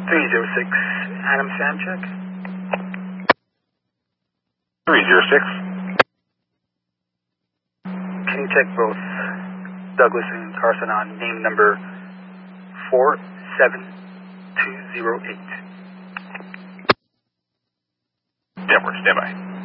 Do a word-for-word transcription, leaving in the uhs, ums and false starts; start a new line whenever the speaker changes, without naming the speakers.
three zero six, Adam Samchek.
three zero six.
Can you check both Douglas and Carson on name number four seven two zero eight?
Denver, stand by.